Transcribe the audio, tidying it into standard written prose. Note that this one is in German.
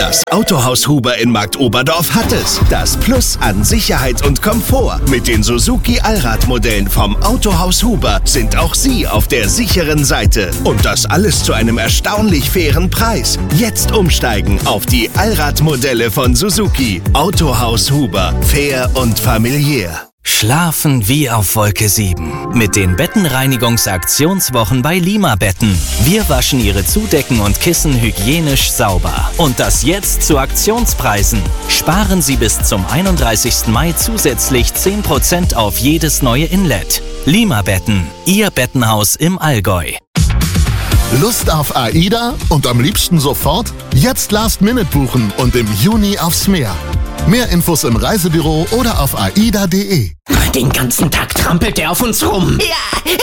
Das Autohaus Huber in Marktoberdorf hat es. Das Plus an Sicherheit und Komfort. Mit den Suzuki Allradmodellen vom Autohaus Huber sind auch Sie auf der sicheren Seite. Und das alles zu einem erstaunlich fairen Preis. Jetzt umsteigen auf die Allradmodelle von Suzuki. Autohaus Huber. Fair und familiär. Schlafen wie auf Wolke 7. Mit den Bettenreinigungsaktionswochen bei Lima Betten. Wir waschen Ihre Zudecken und Kissen hygienisch sauber. Und das jetzt zu Aktionspreisen. Sparen Sie bis zum 31. Mai zusätzlich 10% auf jedes neue Inlet. Lima Betten. Ihr Bettenhaus im Allgäu. Lust auf AIDA und am liebsten sofort? Jetzt Last-Minute buchen und im Juni aufs Meer. Mehr Infos im Reisebüro oder auf aida.de. Den ganzen Tag trampelt er auf uns rum. Ja,